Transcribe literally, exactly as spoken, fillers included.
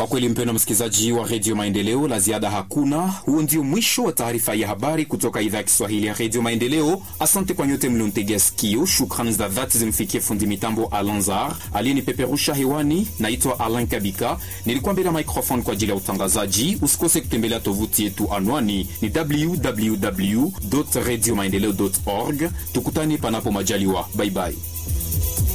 Kwa kweli mpendwa msikilizaji wa Radio Maendeleo, la ziada hakuna. Huo ndio mwisho wa taarifa ya habari kutoka idhaa ya Kiswahili ya Radio Maendeleo. Asante kwa nyote mliontegea sikio. Shukrani za dhati zimfikie fundi mitambo Alanzar aliyenipeperusha hewani. Naitwa Alan Kabika, nilikuwa mbele ya microphone kwa ajili ya utangazaji. Usikose kutembelea tovuti yetu, anwani ni w w w dot radio maendeleo dot org. Tukutane panapo majaliwa. Bye bye.